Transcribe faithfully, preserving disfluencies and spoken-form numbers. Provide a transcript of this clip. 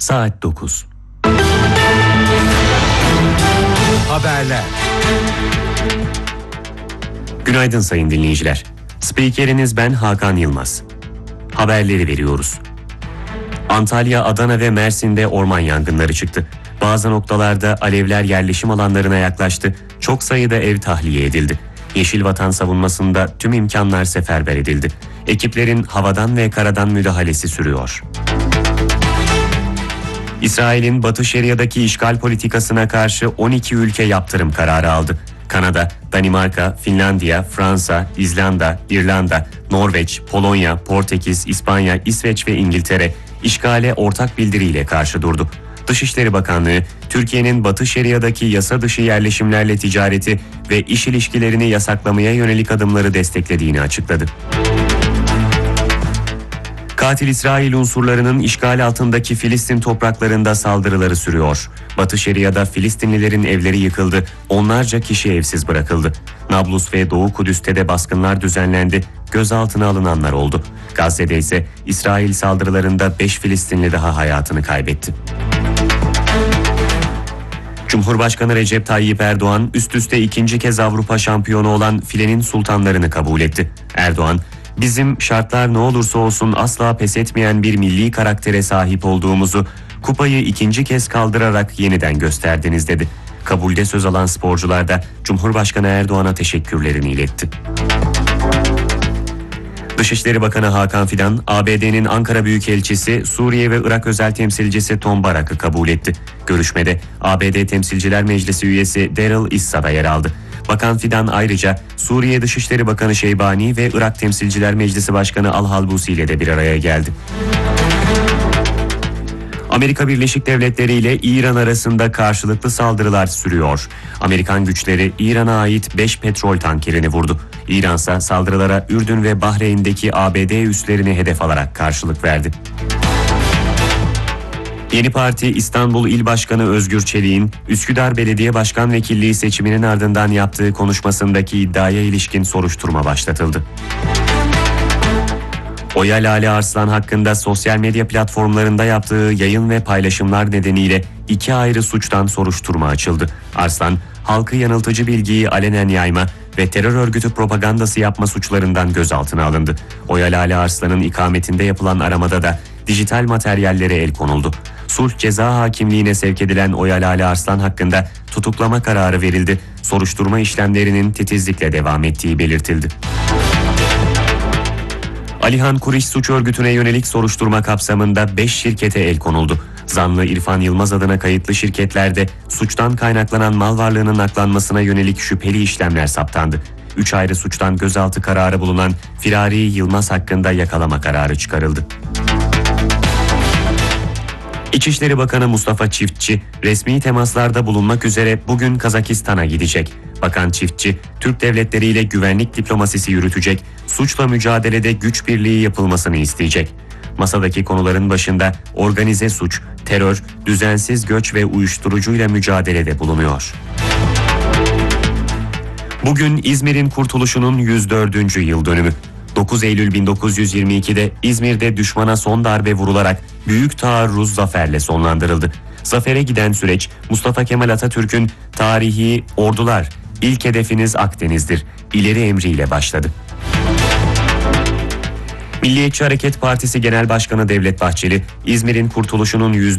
Saat dokuz. Haberler. Günaydın sayın dinleyiciler. Spikeriniz ben Hakan Yılmaz. Haberleri veriyoruz. Antalya, Adana ve Mersin'de orman yangınları çıktı. Bazı noktalarda alevler yerleşim alanlarına yaklaştı. Çok sayıda ev tahliye edildi. Yeşil Vatan savunmasında tüm imkanlar seferber edildi. Ekiplerin havadan ve karadan müdahalesi sürüyor. İsrail'in Batı Şeria'daki işgal politikasına karşı on iki ülke yaptırım kararı aldı. Kanada, Danimarka, Finlandiya, Fransa, İzlanda, İrlanda, Norveç, Polonya, Portekiz, İspanya, İsveç ve İngiltere işgale ortak bildiriyle karşı durdu. Dışişleri Bakanlığı, Türkiye'nin Batı Şeria'daki yasa dışı yerleşimlerle ticareti ve iş ilişkilerini yasaklamaya yönelik adımları desteklediğini açıkladı. Katil İsrail unsurlarının işgal altındaki Filistin topraklarında saldırıları sürüyor. Batı Şeria'da Filistinlilerin evleri yıkıldı, onlarca kişi evsiz bırakıldı. Nablus ve Doğu Kudüs'te de baskınlar düzenlendi, gözaltına alınanlar oldu. Gazze'de ise İsrail saldırılarında beş Filistinli daha hayatını kaybetti. Cumhurbaşkanı Recep Tayyip Erdoğan üst üste ikinci kez Avrupa şampiyonu olan filenin sultanlarını kabul etti. Erdoğan, "Bizim şartlar ne olursa olsun asla pes etmeyen bir milli karaktere sahip olduğumuzu kupayı ikinci kez kaldırarak yeniden gösterdiniz" dedi. Kabulde söz alan sporcular da Cumhurbaşkanı Erdoğan'a teşekkürlerini iletti. Dışişleri Bakanı Hakan Fidan, A B D'nin Ankara Büyükelçisi, Suriye ve Irak özel temsilcisi Tom Barak'ı kabul etti. Görüşmede A B D Temsilciler Meclisi üyesi Daryl Issa da yer aldı. Bakan Fidan ayrıca Suriye Dışişleri Bakanı Şeybani ve Irak Temsilciler Meclisi Başkanı Al-Halbusi ile de bir araya geldi. Amerika Birleşik Devletleri ile İran arasında karşılıklı saldırılar sürüyor. Amerikan güçleri İran'a ait beş petrol tankerini vurdu. İran ise saldırılara Ürdün ve Bahreyn'deki A B D üslerini hedef alarak karşılık verdi. Yeni Parti İstanbul İl Başkanı Özgür Çelik'in Üsküdar Belediye Başkan Vekilliği seçiminin ardından yaptığı konuşmasındaki iddiaya ilişkin soruşturma başlatıldı. Oya Lale Arslan hakkında sosyal medya platformlarında yaptığı yayın ve paylaşımlar nedeniyle iki ayrı suçtan soruşturma açıldı. Arslan, halkı yanıltıcı bilgiyi alenen yayma ve terör örgütü propagandası yapma suçlarından gözaltına alındı. Oya Lale Arslan'ın ikametinde yapılan aramada da dijital materyallere el konuldu. Sulh Ceza Hakimliğine sevk edilen Oya Lale Arslan hakkında tutuklama kararı verildi. Soruşturma işlemlerinin titizlikle devam ettiği belirtildi. Alihan Kuriş suç örgütüne yönelik soruşturma kapsamında beş şirkete el konuldu. Zanlı İrfan Yılmaz adına kayıtlı şirketlerde suçtan kaynaklanan mal varlığının aklanmasına yönelik şüpheli işlemler saptandı. Üç ayrı suçtan gözaltı kararı bulunan Firari Yılmaz hakkında yakalama kararı çıkarıldı. İçişleri Bakanı Mustafa Çiftçi, resmi temaslarda bulunmak üzere bugün Kazakistan'a gidecek. Bakan Çiftçi, Türk devletleriyle güvenlik diplomasisi yürütecek, suçla mücadelede güç birliği yapılmasını isteyecek. Masadaki konuların başında organize suç, terör, düzensiz göç ve uyuşturucuyla mücadelede bulunuyor. Bugün İzmir'in kurtuluşunun yüz dördüncü yıl dönümü. dokuz Eylül bin dokuz yüz yirmi ikide İzmir'de düşmana son darbe vurularak büyük taarruz zaferle sonlandırıldı. Zafere giden süreç Mustafa Kemal Atatürk'ün tarihi "Ordular, ilk hedefiniz Akdeniz'dir" ileri emriyle başladı. Milliyetçi Hareket Partisi Genel Başkanı Devlet Bahçeli, İzmir'in kurtuluşunun yüz